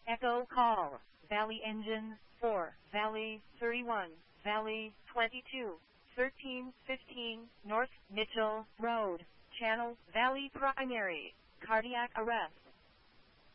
Echo call. Valley engine 4, Valley 31, Valley 22, 1315, North Mitchell Road, Channel Valley Primary, cardiac arrest.